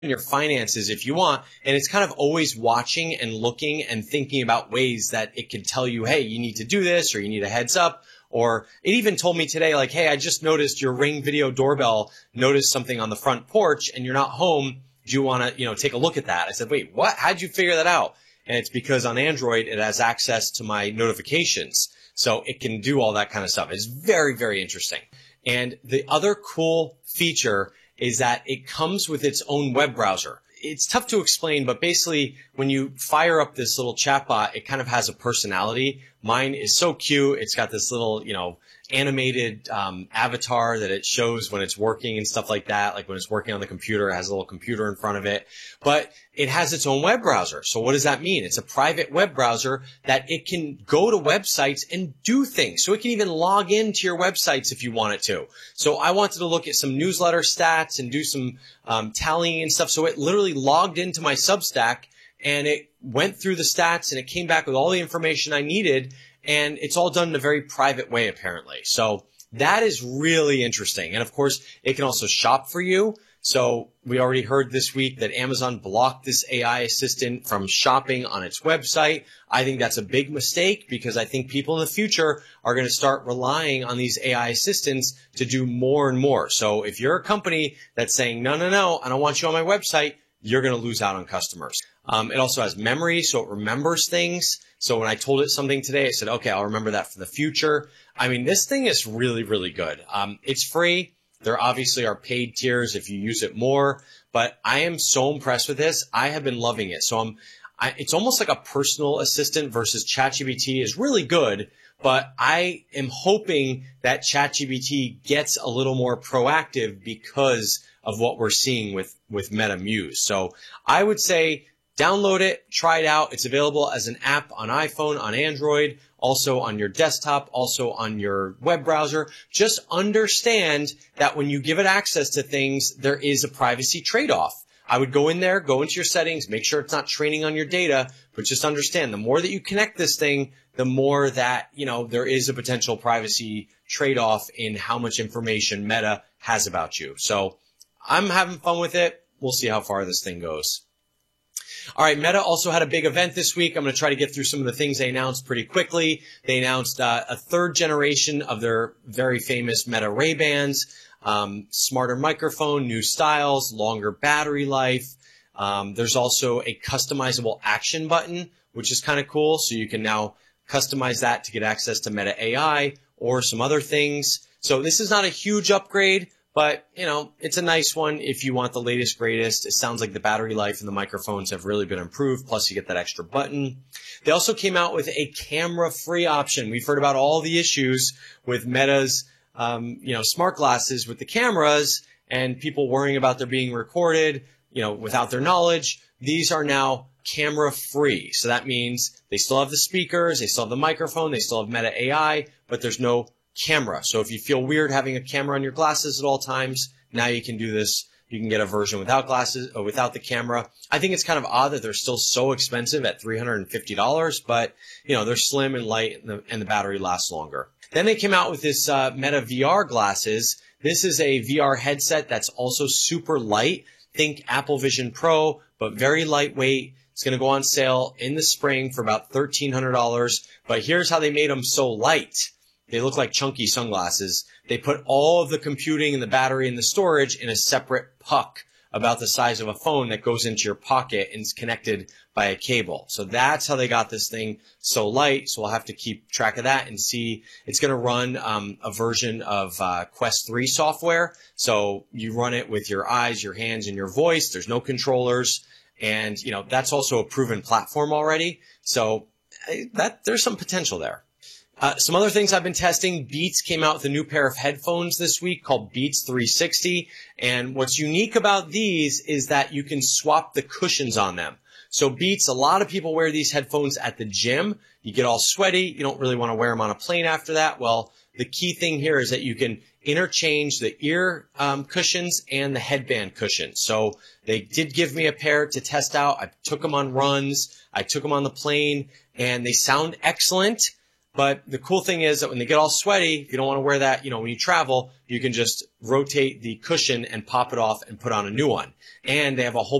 your finances if you want. And it's kind of always watching and looking and thinking about ways that it can tell you, hey, you need to do this, or you need a heads up. Or it even told me today, like, hey, I just noticed your Ring video doorbell noticed something on the front porch and you're not home. Do you want to, take a look at that? I said, wait, what? How'd you figure that out? And it's because on Android, it has access to my notifications. So it can do all that kind of stuff. It's very, very interesting. And the other cool feature is that it comes with its own web browser. It's tough to explain, but basically when you fire up this little chatbot, it kind of has a personality. Mine is so cute. It's got this little, animated avatar that it shows when it's working and stuff like that. Like when it's working on the computer, it has a little computer in front of it. But it has its own web browser. So what does that mean? It's a private web browser that it can go to websites and do things. So it can even log into your websites if you want it to. So I wanted to look at some newsletter stats and do some tallying and stuff. So it literally logged into my Substack and it went through the stats and it came back with all the information I needed. And it's all done in a very private way, apparently. So that is really interesting. And of course, it can also shop for you. So we already heard this week that Amazon blocked this AI assistant from shopping on its website. I think that's a big mistake because I think people in the future are going to start relying on these AI assistants to do more and more. So if you're a company that's saying, no, I don't want you on my website, you're going to lose out on customers. It also has memory, so it remembers things. So when I told it something today, I said, okay, I'll remember that for the future. I mean, this thing is really, really good. It's free. There obviously are paid tiers if you use it more, but I am so impressed with this. I have been loving it. So it's almost like a personal assistant versus ChatGPT is really good, but I am hoping that ChatGPT gets a little more proactive because of what we're seeing with Meta Muse. So I would say download it, try it out. It's available as an app on iPhone, on Android, also on your desktop, also on your web browser. Just understand that when you give it access to things, there is a privacy trade-off. I would go in there, go into your settings, make sure it's not training on your data, but just understand the more that you connect this thing, the more that, there is a potential privacy trade-off in how much information Meta has about you. So I'm having fun with it. We'll see how far this thing goes. All right, Meta also had a big event this week. I'm going to try to get through some of the things they announced pretty quickly. They announced a third generation of their very famous Meta Ray-Bans, smarter microphone, new styles, longer battery life. There's also a customizable action button, which is kind of cool. So you can now customize that to get access to Meta AI or some other things. So this is not a huge upgrade, but, it's a nice one if you want the latest, greatest. It sounds like the battery life and the microphones have really been improved. Plus, you get that extra button. They also came out with a camera-free option. We've heard about all the issues with Meta's, smart glasses with the cameras and people worrying about their being recorded, without their knowledge. These are now camera-free. So that means they still have the speakers, they still have the microphone, they still have Meta AI, but there's no camera. So if you feel weird having a camera on your glasses at all times, now you can do this. You can get a version without glasses or without the camera. I think it's kind of odd that they're still so expensive at $350, but they're slim and light and the battery lasts longer. Then they came out with this Meta VR glasses. This is a VR headset that's also super light. Think Apple Vision Pro, but very lightweight. It's going to go on sale in the spring for about $1,300. But here's how they made them so light. They look like chunky sunglasses. They put all of the computing and the battery and the storage in a separate puck about the size of a phone that goes into your pocket and is connected by a cable. So that's how they got this thing so light. So we'll have to keep track of that and see. It's going to run a version of Quest 3 software. So you run it with your eyes, your hands, and your voice. There's no controllers. And, that's also a proven platform already. So there's some potential there. Some other things I've been testing. Beats came out with a new pair of headphones this week called Beats 360. And what's unique about these is that you can swap the cushions on them. So Beats, a lot of people wear these headphones at the gym. You get all sweaty. You don't really want to wear them on a plane after that. Well, the key thing here is that you can interchange the ear cushions and the headband cushions. So they did give me a pair to test out. I took them on runs. I took them on the plane and they sound excellent. But the cool thing is that when they get all sweaty, if you don't want to wear that, when you travel, you can just rotate the cushion and pop it off and put on a new one. And they have a whole